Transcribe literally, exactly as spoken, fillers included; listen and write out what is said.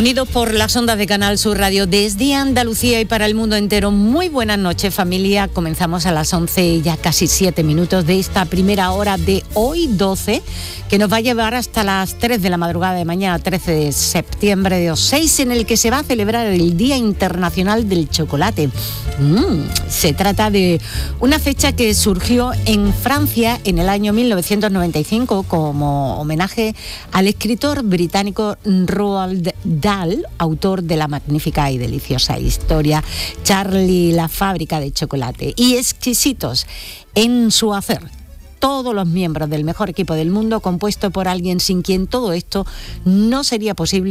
Unidos por las ondas de Canal Sur Radio desde Andalucía y para el mundo entero. Muy buenas noches, familia. Comenzamos a las once y ya casi siete minutos de esta primera hora de hoy doce, que nos va a llevar hasta las tres de la madrugada de mañana, trece de septiembre de dos mil seis, en el que se va a celebrar el Día Internacional del Chocolate. Mm, se trata de una fecha que surgió en Francia en el año mil novecientos noventa y cinco como homenaje al escritor británico Roald Dahl, autor de la magnífica y deliciosa historia Charlie la fábrica de chocolate. Y exquisitos en su hacer, todos los miembros del mejor equipo del mundo, compuesto por alguien sin quien todo esto no sería posible.